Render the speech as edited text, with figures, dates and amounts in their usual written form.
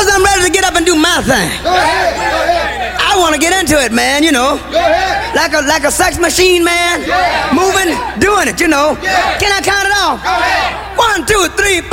Suppose I'm ready to get up and do my thing. Go ahead. Go ahead. I want to get into it, man, you know. Go ahead. Like a sex machine, man. Yeah. Moving, doing it, you know. Yeah. Can I count it off? Go ahead. 1, 2, 3, 4.